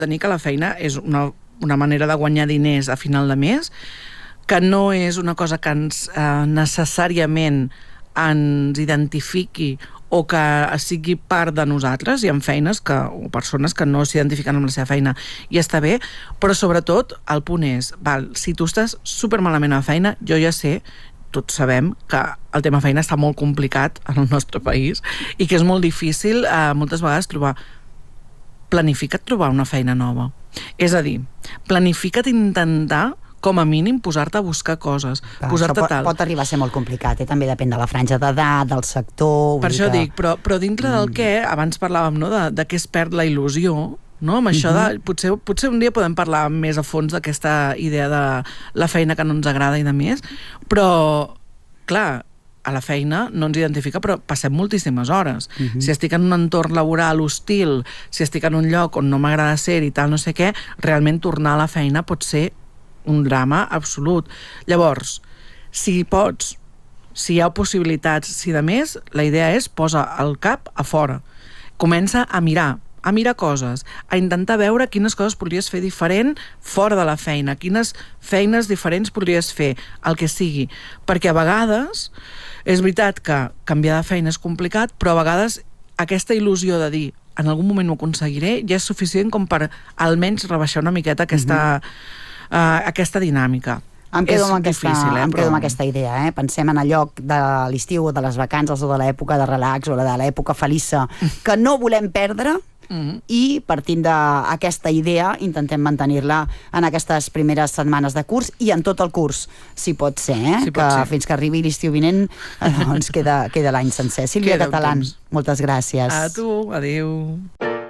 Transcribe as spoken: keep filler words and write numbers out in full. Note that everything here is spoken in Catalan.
tenir que la feina és una, una manera de guanyar diners a final de mes, que no és una cosa que ens eh, necessàriament ens identifiqui o que sigui part de nosaltres. Hi ha feines que, o persones que no s'identifiquen amb la seva feina i està bé, però sobretot el punt és, val, si tu estàs supermalament a la feina, jo ja sé, tots sabem que el tema feina està molt complicat en el nostre país i que és molt difícil eh, moltes vegades trobar. Planifica't trobar una feina nova. És a dir, planifica't intentar com a mínim posar-te a buscar coses, posar-te pot, tal. Pot arribar a ser molt complicat, eh? També depèn de la franja d'edat, del sector... Per això que... dic, però, però dintre mm. del què, abans parlàvem, no?, de, de què es perd la il·lusió, no? Amb això de... Potser, potser un dia podem parlar més a fons d'aquesta idea de la feina que no ens agrada i de més, però, clar, a la feina no ens identifica, però passem moltíssimes hores. Uh-huh. Si estic en un entorn laboral hostil, si estic en un lloc on no m'agrada ser i tal, no sé què, realment tornar a la feina pot ser un drama absolut. Llavors, si pots, si hi ha possibilitats, si de més, la idea és posa el cap a fora. Comença a mirar, a mirar coses, a intentar veure quines coses podries fer diferent fora de la feina, quines feines diferents podries fer, el que sigui. Perquè a vegades, és veritat que canviar de feina és complicat, però a vegades aquesta il·lusió de dir en algun moment ho aconseguiré ja és suficient com per almenys rebaixar una miqueta aquesta... Uh-huh. Uh, aquesta dinàmica. Em quedo, amb aquesta, difícil, eh, em però... quedo amb aquesta idea, eh? Pensem en el lloc de l'estiu o de les vacances o de l'època de relax o de l'època feliça que no volem perdre mm-hmm. i partint d'aquesta idea intentem mantenir-la en aquestes primeres setmanes de curs i en tot el curs, si pot ser, eh? Si que pot ser. Fins que arribi l'estiu vinent eh, doncs queda, queda l'any sencer. Sílvia Catalán, moltes gràcies. A tu, adéu.